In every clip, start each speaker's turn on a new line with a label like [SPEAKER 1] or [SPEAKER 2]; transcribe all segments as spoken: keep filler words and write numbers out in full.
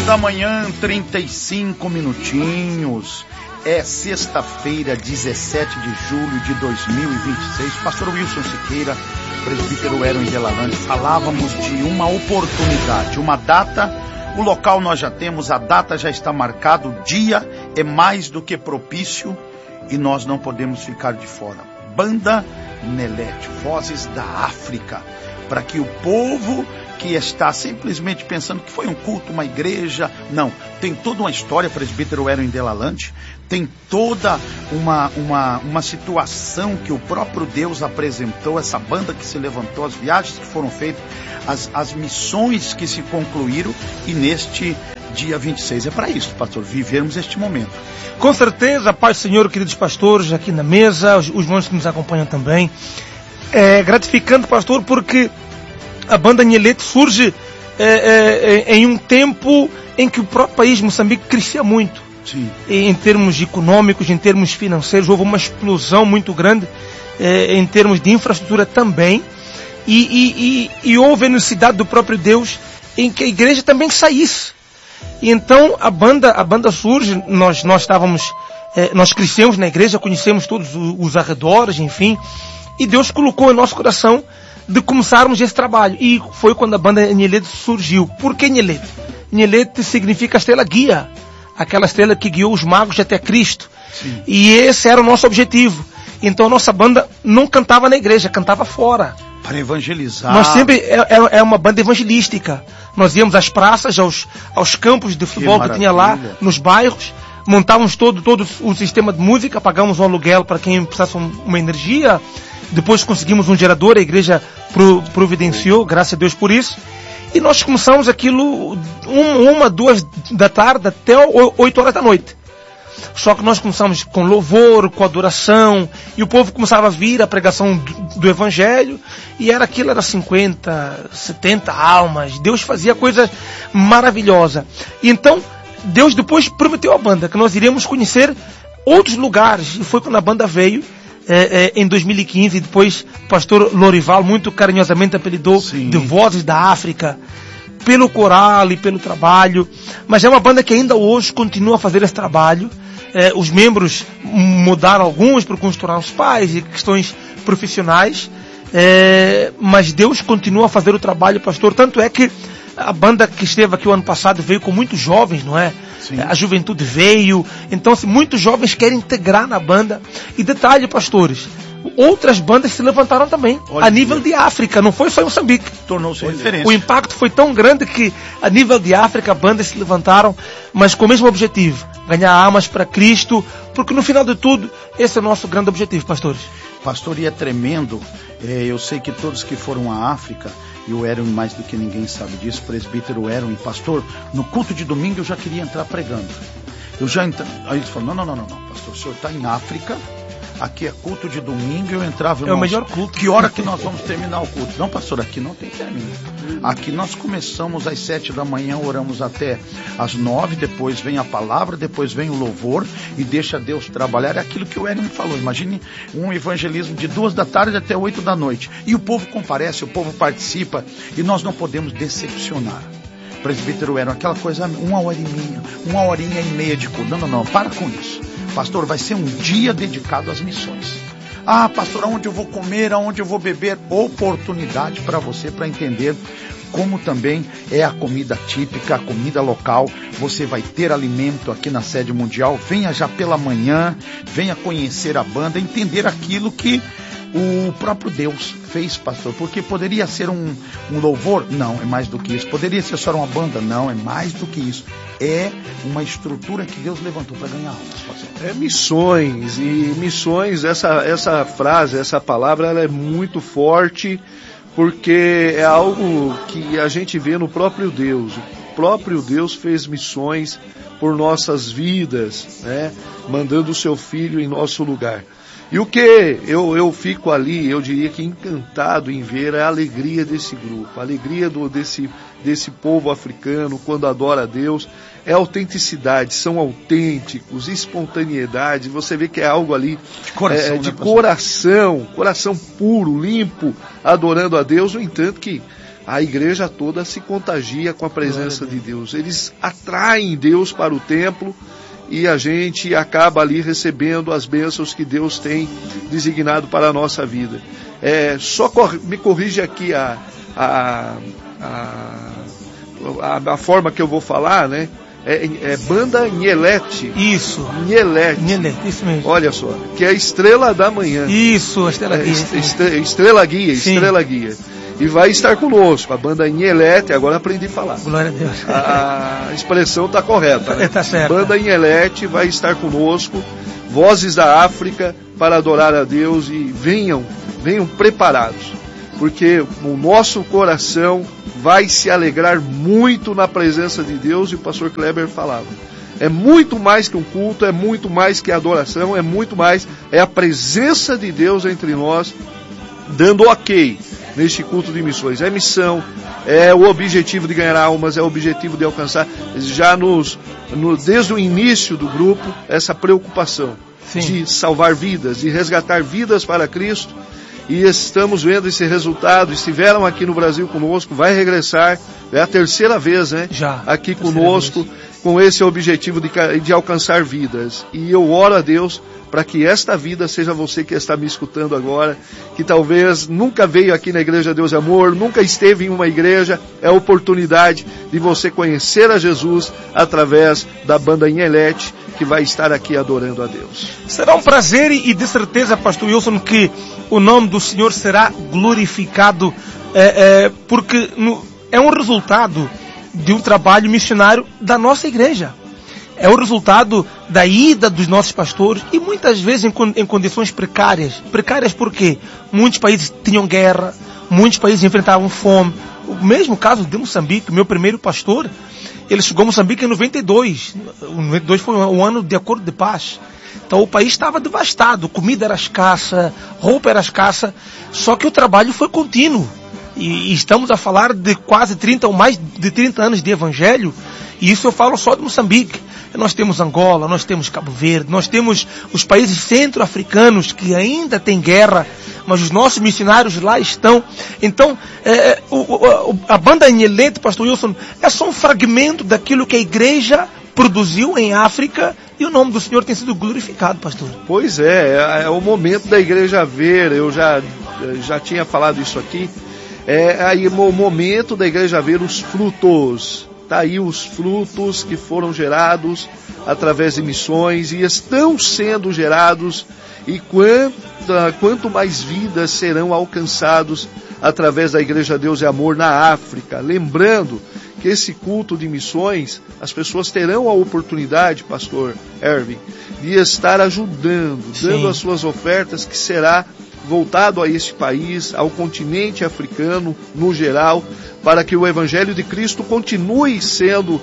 [SPEAKER 1] da manhã, trinta e cinco minutinhos. É sexta-feira, dezessete de julho de dois mil e vinte e seis. Pastor Wilson Siqueira, presbítero Eron Delalande, falávamos de uma oportunidade, uma data. O local nós já temos, a data já está marcada, o dia é mais do que propício e nós não podemos ficar de fora. Banda Nelete, Vozes da África, para que o povo que está simplesmente pensando que foi um culto, uma igreja, não, tem toda uma história, presbítero Eron Delalande, tem toda uma, uma, uma situação que o próprio Deus apresentou, essa banda que se levantou, as viagens que foram feitas, as, as missões que se concluíram, e neste dia vinte e seis é para isso, pastor, vivermos este momento.
[SPEAKER 2] Com certeza, Paz do Senhor, queridos pastores aqui na mesa, os, os irmãos que nos acompanham também. É gratificante, pastor, porque a banda Nelete surge é, é, em um tempo em que o próprio país, Moçambique, crescia muito.
[SPEAKER 1] Sim.
[SPEAKER 2] Em termos econômicos, em termos financeiros, houve uma explosão muito grande, é, em termos de infraestrutura também. E, e, e, e houve a necessidade do próprio Deus em que a igreja também saísse. E então a banda, a banda surge, nós, nós estávamos, é, nós crescemos na igreja, conhecemos todos os, os arredores, enfim, e Deus colocou em nosso coração de começarmos esse trabalho. E foi quando a banda Nelete surgiu. Por que Nelete? Nelete significa estrela guia, aquela estrela que guiou os magos até Cristo.
[SPEAKER 1] Sim.
[SPEAKER 2] E esse era o nosso objetivo. Então a nossa banda não cantava na igreja, cantava fora.
[SPEAKER 1] Para evangelizar.
[SPEAKER 2] Nós sempre, é, é uma banda evangelística. Nós íamos às praças, aos, aos campos de futebol que, que tinha lá, nos bairros, montávamos todo, todo o sistema de música, pagávamos um aluguel para quem precisasse uma energia, depois conseguimos um gerador, a igreja providenciou, graças a Deus por isso, e nós começamos aquilo uma, uma duas da tarde até oito horas da noite. Só que nós começamos com louvor, com adoração, e o povo começava a vir a pregação do, do Evangelho, e era aquilo, era cinquenta, setenta almas. Deus fazia coisa maravilhosa. E então, Deus depois prometeu à banda que nós iríamos conhecer outros lugares, e foi quando a banda veio, é, é, em dois mil e quinze, e depois o pastor Lorival muito carinhosamente apelidou
[SPEAKER 1] Sim.
[SPEAKER 2] de Vozes da África, pelo coral e pelo trabalho, mas é uma banda que ainda hoje continua a fazer esse trabalho. Eh, os membros mudaram alguns por consultar os pais e questões profissionais, eh, mas Deus continua a fazer o trabalho, pastor, tanto é que a banda que esteve aqui o ano passado veio com muitos jovens, não é?
[SPEAKER 1] Sim.
[SPEAKER 2] A juventude veio, então assim, muitos jovens querem integrar na banda. E detalhe, pastores, outras bandas se levantaram também,
[SPEAKER 1] Olha
[SPEAKER 2] a nível de África, não foi só em Moçambique.
[SPEAKER 1] Tornou-se referência.
[SPEAKER 2] O impacto foi tão grande que a nível de África bandas se levantaram, mas com o mesmo objetivo, ganhar almas para Cristo, porque no final de tudo, esse é o nosso grande objetivo, pastores.
[SPEAKER 1] Pastor, e é tremendo, é, eu sei que todos que foram à África, e o Eron mais do que ninguém sabe disso, presbítero Eron e pastor, no culto de domingo eu já queria entrar pregando. Eu já entra... Aí eles falaram, não, não, não, não, não, pastor, o senhor está em África, aqui é culto de domingo, eu entrava...
[SPEAKER 2] É o melhor culto.
[SPEAKER 1] Que hora que nós vamos terminar o culto? Não, pastor, aqui não tem término. Aqui nós começamos às sete da manhã, oramos até às nove, depois vem a palavra, depois vem o louvor e deixa Deus trabalhar. É aquilo que o Eron falou. Imagine um evangelismo de duas da tarde até oito da noite. E o povo comparece, o povo participa e nós não podemos decepcionar. Presbítero Eron, aquela coisa, uma hora e meia, uma horinha e meia de culto. Não, não, não, para com isso. Pastor, vai ser um dia dedicado às missões. Ah, pastor, aonde eu vou comer, aonde eu vou beber? Oportunidade para você, para entender como também é a comida típica, a comida local. Você vai ter alimento aqui na sede mundial. Venha já pela manhã, venha conhecer a banda, entender aquilo que o próprio Deus fez, pastor. Porque poderia ser um, um louvor? Não, é mais do que isso. Poderia ser só uma banda? Não, é mais do que isso. É uma estrutura que Deus levantou para ganhar almas, pastor.
[SPEAKER 3] É missões, e missões, essa, essa frase, essa palavra, ela é muito forte, porque é algo que a gente vê no próprio Deus. O próprio Deus fez missões por nossas vidas, né? Mandando o seu Filho em nosso lugar. E o que eu, eu fico ali, eu diria que encantado em ver a alegria desse grupo, a alegria do, desse, desse povo africano quando adora a Deus, é autenticidade, são autênticos, espontaneidade, você vê que é algo ali
[SPEAKER 1] de coração,
[SPEAKER 3] é, de
[SPEAKER 1] né,
[SPEAKER 3] coração, coração puro, limpo, adorando a Deus. No entanto que a igreja toda se contagia com a presença de Deus. Eles atraem Deus para o templo e a gente acaba ali recebendo as bênçãos que Deus tem designado para a nossa vida. É, só cor, me corrige aqui a, a, a, a, a forma que eu vou falar, né? É, é banda Nhelete.
[SPEAKER 2] Isso.
[SPEAKER 3] Nhelete.
[SPEAKER 2] Nhelete, isso mesmo.
[SPEAKER 3] Olha só, que é a Estrela da Manhã.
[SPEAKER 2] Isso, a Estrela Guia.
[SPEAKER 3] É, estre, estrela Guia, Sim. Estrela Guia. E vai estar conosco, a banda Nhelete, agora aprendi a falar.
[SPEAKER 2] Glória a Deus.
[SPEAKER 3] A, a expressão está correta, né?
[SPEAKER 2] Tá certo.
[SPEAKER 3] Banda Nhelete vai estar conosco, Vozes da África, para adorar a Deus, e venham, venham preparados, porque o nosso coração vai se alegrar muito na presença de Deus, e o pastor Kleber falava. É muito mais que um culto, é muito mais que adoração, é muito mais, é a presença de Deus entre nós, dando ok neste culto de missões. É missão, é o objetivo de ganhar almas, é o objetivo de alcançar, já nos, no, desde o início do grupo, essa preocupação Sim. de salvar vidas, de resgatar vidas para Cristo, e estamos vendo esse resultado. Estiveram aqui no Brasil conosco, vai regressar, é a terceira vez, né?
[SPEAKER 2] Já,
[SPEAKER 3] aqui conosco, vez. Com esse objetivo de, de alcançar vidas. E eu oro a Deus para que esta vida seja você que está me escutando agora, que talvez nunca veio aqui na Igreja Deus e Amor, nunca esteve em uma igreja, é a oportunidade de você conhecer a Jesus através da banda Nhelete, que vai estar aqui adorando a Deus.
[SPEAKER 2] Será um prazer e de certeza, pastor Wilson, que o nome do Senhor será glorificado, é, é, porque no, é um resultado de um trabalho missionário da nossa igreja. É o resultado da ida dos nossos pastores, e muitas vezes em, em condições precárias. Precárias porque muitos países tinham guerra, muitos países enfrentavam fome. O mesmo caso de Moçambique, meu primeiro pastor, ele chegou a Moçambique em noventa e dois. noventa e dois foi um ano de acordo de paz. Então o país estava devastado, comida era escassa, roupa era escassa, só que o trabalho foi contínuo. E, e estamos a falar de quase trinta ou mais de trinta anos de evangelho, e isso eu falo só de Moçambique. Nós temos Angola, nós temos Cabo Verde, nós temos os países centro-africanos que ainda têm guerra, mas os nossos missionários lá estão. Então, é, o, o, a banda Nhelete, pastor Wilson, é só um fragmento daquilo que a igreja produziu em África, e o nome do Senhor tem sido glorificado, pastor.
[SPEAKER 3] Pois é, é, é o momento da igreja ver, eu já, já tinha falado isso aqui, é aí o momento da igreja ver os frutos. Está aí os frutos que foram gerados através de missões e estão sendo gerados, e quanto, quanto mais vidas serão alcançados através da Igreja Deus e Amor na África. Lembrando que esse culto de missões, as pessoas terão a oportunidade, pastor Erwin, de estar ajudando, Sim. dando as suas ofertas, que será voltado a este país, ao continente africano no geral, para que o Evangelho de Cristo continue sendo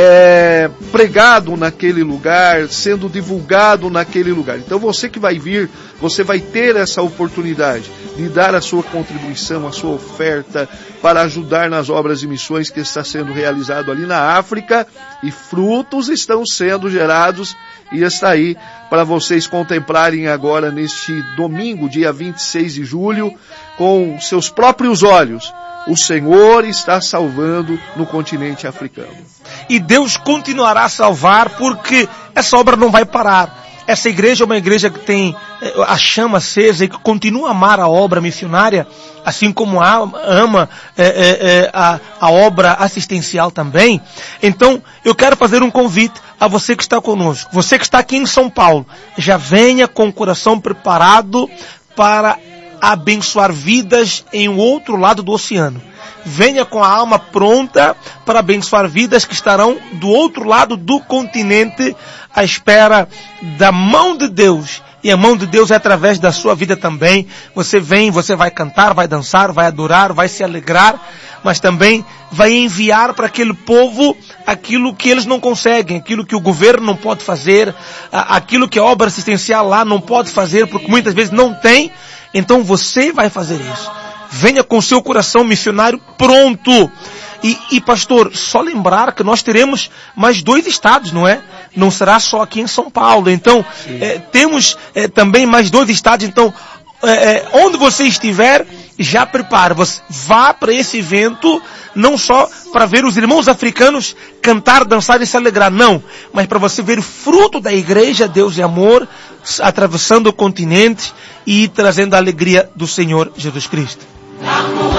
[SPEAKER 3] é, pregado naquele lugar, sendo divulgado naquele lugar. Então você que vai vir, você vai ter essa oportunidade de dar a sua contribuição, a sua oferta, para ajudar nas obras de missões que está sendo realizado ali na África, e frutos estão sendo gerados, e está aí para vocês contemplarem agora neste domingo, dia vinte e seis de julho, com seus próprios olhos. O Senhor está salvando no continente africano.
[SPEAKER 2] E Deus continuará a salvar, porque essa obra não vai parar. Essa igreja é uma igreja que tem a chama acesa e que continua a amar a obra missionária, assim como ama é, é, a, a obra assistencial também. Então, eu quero fazer um convite a você que está conosco. Você que está aqui em São Paulo, já venha com o coração preparado para abençoar vidas em um outro lado do oceano. Venha com a alma pronta para abençoar vidas que estarão do outro lado do continente, à espera da mão de Deus. E a mão de Deus é através da sua vida também. Você vem, você vai cantar, vai dançar, vai adorar, vai se alegrar, mas também vai enviar para aquele povo aquilo que eles não conseguem, aquilo que o governo não pode fazer, aquilo que a obra assistencial lá não pode fazer, porque muitas vezes não tem. Então você vai fazer isso. Venha com seu coração missionário pronto. E, e pastor, só lembrar que nós teremos mais dois estados, não é? Não será só aqui em São Paulo. Então, é, temos é, também mais dois estados. Então, é, onde você estiver, já prepara. Você vá para esse evento, não só para ver os irmãos africanos cantar, dançar e se alegrar, não. Mas para você ver o fruto da igreja, Deus de amor, atravessando o continente e trazendo a alegria do Senhor Jesus Cristo.